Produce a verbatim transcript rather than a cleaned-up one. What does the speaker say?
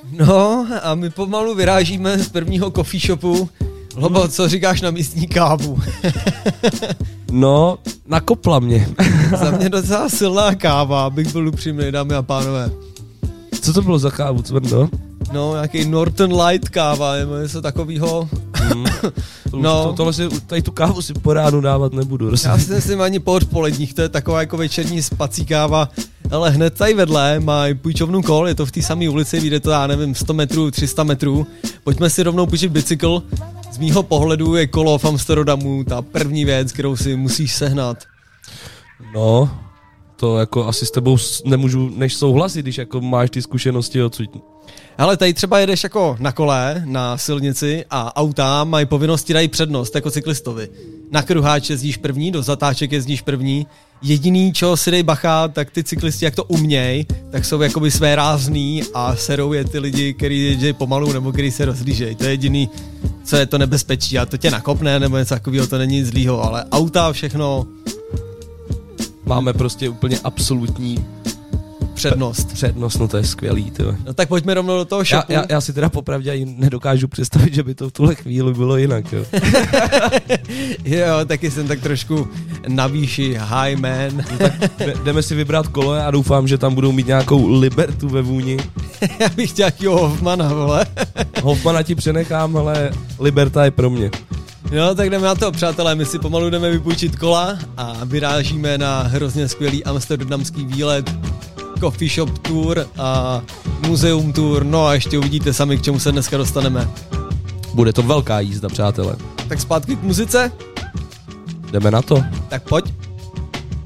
No a my pomalu vyrážíme z prvního coffee shopu. Lobo, co říkáš na místní kávu? No, nakopla mě. Za mě docela silná káva, abych byl upřímný, dámy a pánové. Co to bylo za kávu, Cvrndo? No, nějaký Norton Light káva, nebo něco takovýho. Hmm. To, no. to, tohle si, tady tu kávu si po ránu dávat nebudu. Rozumím. Já si myslím ani po odpoledních, to je taková jako večerní spací káva. Ale hned tady vedle mají půjčovnu kol, je to v té samé ulici, vyjde to, já nevím, sto metrů, tři sta metrů. Pojďme si rovnou půjčit bicykl. Z mýho pohledu je kolo v Amsterdamu ta první věc, kterou si musíš sehnat. No, to jako asi s tebou nemůžu než souhlasit, když jako máš ty zkušenosti odsud. Hele, tady třeba jedeš jako na kole, na silnici a auta mají povinnosti dají přednost jako cyklistovi. Na kruháč jezdíš první, do zatáček jezdíš první. Jediný, čo si dej bacha, tak ty cyklisti, jak to uměj, tak jsou jakoby své rázný a serou je ty lidi, který jezdí pomalu nebo který se rozlížejí. To je jediný, co je to nebezpečí a to tě nakopne nebo něco takového, to není nic zlýho, ale auta, všechno... Máme prostě úplně absolutní přednost. Přednost, no to je skvělý, tyhle. No tak pojďme rovnou do toho shopu. Já, já, já si teda popravdě ani nedokážu představit, že by to v tuhle chvíli bylo jinak, jo. Jo, taky jsem tak trošku na výši high man. No tak jdeme si vybrat kolo a doufám, že tam budou mít nějakou Libertu ve vůni. Já bych chtěl nějakýho Hoffmana, vole. Hoffmana ti přenechám, ale Liberta je pro mě. No, tak jdeme na to, přátelé, my si pomalu jdeme vypůjčit kola a vyrážíme na hrozně skvělý amsterdamský výlet, coffee shop tour a muzeum tour, no a ještě uvidíte sami, k čemu se dneska dostaneme. Bude to velká jízda, přátelé. Tak zpátky k muzice? Jdeme na to. Tak pojď.